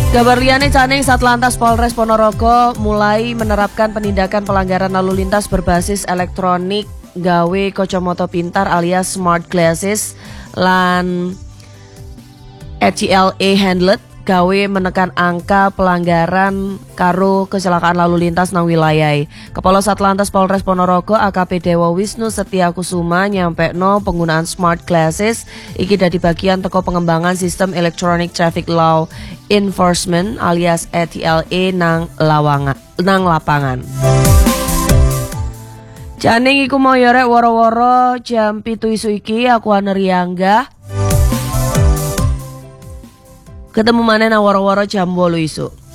Kabar liyane Caning Satlantas Polres Ponorogo mulai menerapkan penindakan pelanggaran lalu lintas berbasis elektronik gawe kacamata pintar alias smart glasses lan ECLA handlet gawe menekan angka pelanggaran karo kecelakaan lalu lintas nang wilayah. Kepala Satlantas Polres Ponorogo AKP Dewa Wisnu Setiakusuma nyampekno penggunaan smart glasses iki dadi bagian teko pengembangan sistem electronic traffic law enforcement alias ECLA nang lapangan. Janing iku mau yorek woro-woro jam 7 isu iki aku Aneriangga. Ketemu mana na woro-woro jam 8 isu.